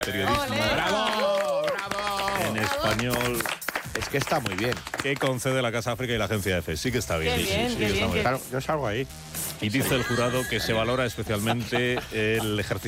Periodismo. ¡Bravo! ¡Bravo! En español. Es que está muy bien. Que concede la Casa África y la Agencia EFE. Sí que está bien. Qué bien, sí, qué que está bien, muy Claro, yo salgo ahí. Y dice el jurado que se valora especialmente el ejercicio